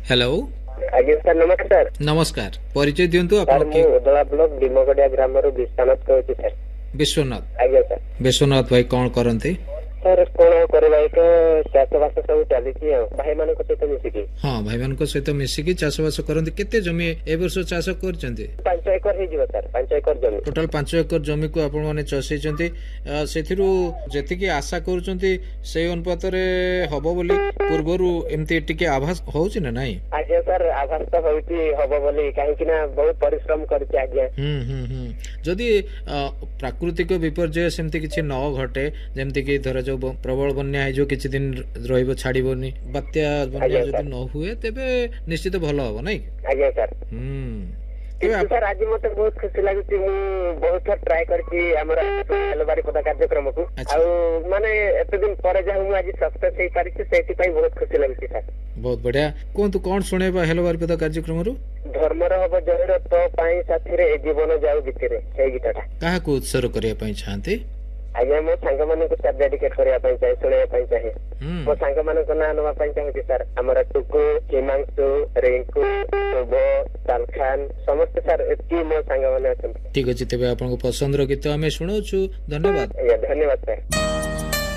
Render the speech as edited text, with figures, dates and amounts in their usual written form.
Hello आज्ञा sir नमस्कार। नमस्कार परिचय दिंतु सर मु उदला ब्लॉक भीमगढ़िया ग्राम रु विश्वनाथ कहूँ सर। विश्वनाथ आज्ञा सर। विश्वनाथ भाई कौन करते सर कौन करवा एक चाषबास सब चली भाई मान सहित मिसिकी। हाँ भाई मान सहित मिसिकी चाष बास करते केते जमी ए वर्ष चाष कर 5 एकर हो सर 5 एकर जमी टोटाल 5 एकर जमी को आपण माने चषैचंती सेथिरु जेतिकी आशा करूचंती से अनुपात रे हबो बोली पूर्वरु एमती टिके आभास होउची ना नाही। आज्ञा सर आभास तो होउची हबो बोली काहे कि ना बहुत परिश्रम करछि आज्ञा। जदि प्राकृतिक विपर्यय सेमती किछि न घटे जेमती कि धर जो प्रबल बन्या है जो किछि दिन रहइबो छाड़िबोनी बात्या बन्या जदि न हुए तेबे निश्चित भलो हबो नै। आज्ञा सर सर आज मते बहुत खुशी लागुची मु बहुत थर ट्राई करछि हमर हेलबारी पदा कार्यक्रम को माने एते दिन परे जा मु आज सक्सेस हे पारिछि सेति पई बहुत खुशी लागुची सर। बहुत बढ़िया कोंतु कोन सुनेबा हेलबारी पदा कार्यक्रम रु धर्मर हबो जहिर तो पई साथी रे जीवन जाऊ भितरे हे गीतटा काहा को उत्सर्ग करिया पई चाहते आज्ञा मो सांग माने को सर डेडिकेट करिया पई चाहे सुनेया पई चाहे मो सांग माने को ना नवा पई चाहे सर हमर टुकु हिमांशु रिंकू शुभ सालखान समस्त सर एती मो सांग माने अछन। ठीक अछि तेबे आपन को पसंद रो गीत हमें सुनौछु धन्यवाद। धन्यवाद सर।